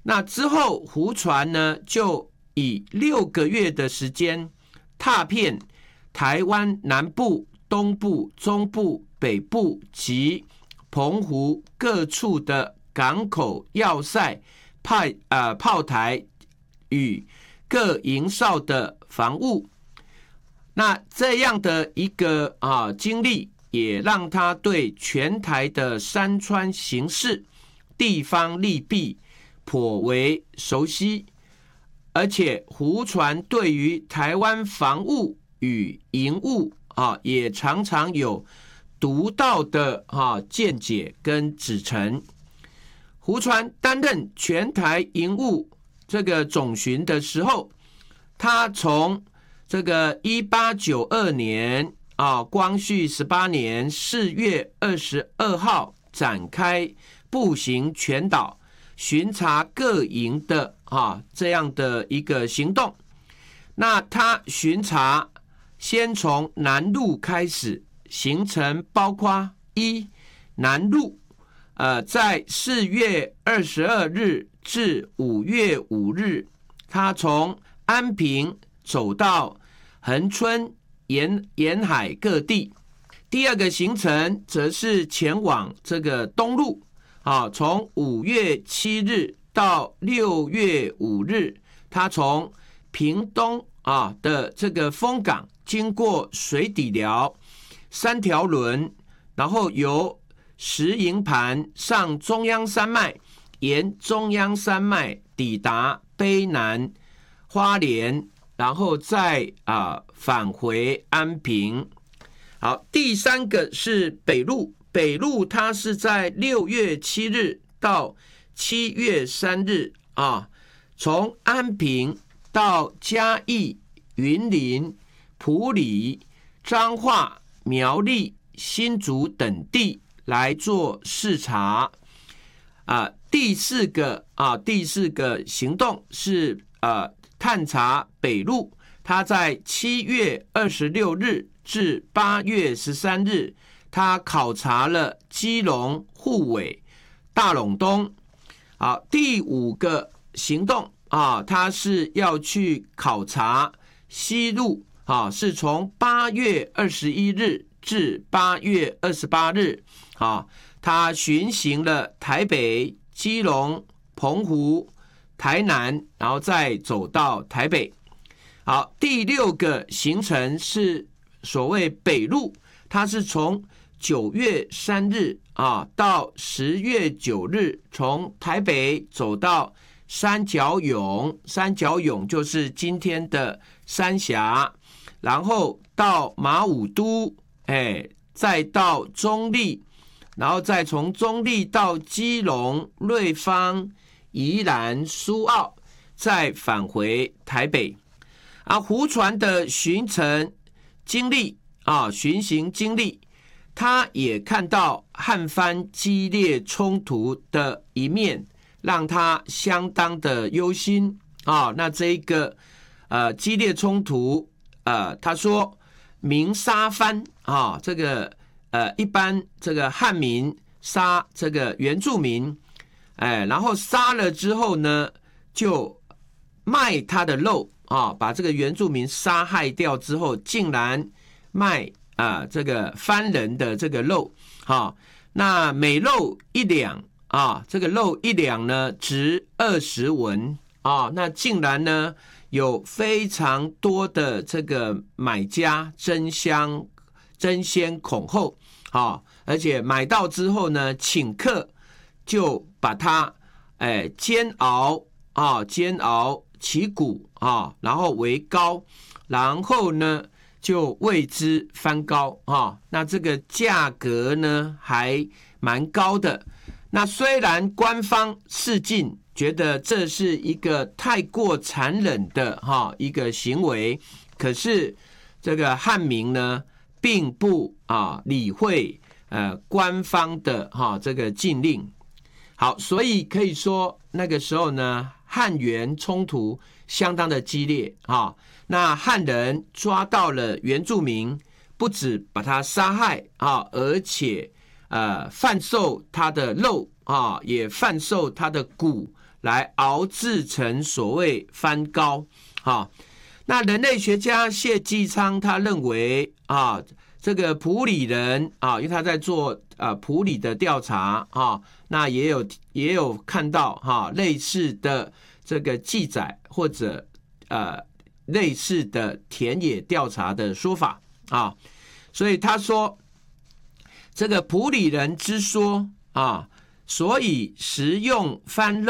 那之后胡传呢，就以6个月的时间踏遍台湾南部、东部、中部、北部及澎湖各处的港口要塞、炮台与各营哨的防务。那这样的一个经历，也让他对全台的山川形势、地方利弊颇为熟悉。而且胡传对于台湾防务与营务也常常有独到的见解跟指陈。胡传担任全台营务这个总巡的时候，他从这个1892年光绪18年4月22号展开步行全岛巡查各营的这样的一个行动。那他巡查先从南路开始，行程包括南路在4月22日至5月5日，他从安平走到恒春沿海各地。第二个行程则是前往这个东路从5月7日到6月5日，他从屏东的这个丰港经过水底寮3条轮，然后由石营盘上中央山脉，沿中央山脉抵达卑南、花莲，然后再返回安平。好，第3个是北路。北路它是在6月7日到7月3日从安平到嘉义、云林、埔里、彰化、苗栗、新竹等地来做视察。第四个行动是探查北路，它在7月26日至8月13日，他考察了基隆、虎尾、大垄东。第5个行动他是要去考察西路是从8月21日至8月28日他巡行了台北、基隆、澎湖、台南，然后再走到台北。好，第6个行程是所谓北路，它是从9月3日到10月9日，从台北走到三角涌，三角涌就是今天的三峡，然后到马武都，再到中坜，然后再从中坜到基隆、瑞芳、宜兰、苏澳，再返回台北。胡传的巡程经历巡行经历，他也看到汉番激烈冲突的一面，让他相当的忧心那这一个激烈冲突他说明杀番这个一般这个汉民杀这个原住民，然后杀了之后呢，就卖他的肉把这个原住民杀害掉之后，竟然卖这个番人的这个肉那每肉1两这个肉1两呢值20文那竟然呢有非常多的这个买家争先恐后而且买到之后呢，请客就把它煎熬其骨然后为膏，然后呢就为之番膏那这个价格呢还蛮高的。那虽然官方示尽觉得这是一个太过残忍的一个行为，可是这个汉民呢并不理会官方的这个禁令。好，所以可以说那个时候呢，汉原冲突相当的激烈那汉人抓到了原住民，不止把他杀害而且贩售他的肉也贩售他的骨来熬制成所谓番膏。那人类学家谢继昌他认为这个埔里人因为他在做埔里的调查那也有看到类似的这个记载或者类似的田野调查的说法所以他说这个埔里人之说所以食用番肉